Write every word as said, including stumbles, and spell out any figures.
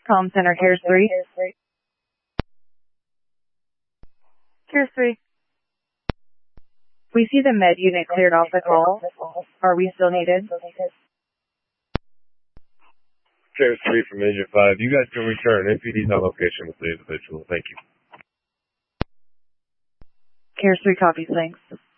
Comm Center, CARES three. CARES three. We see the med unit cleared off the call. Are we still needed? CARES three from Agent five. You guys can return. N P D's on location with the individual. Thank you. CARES three copies, thanks.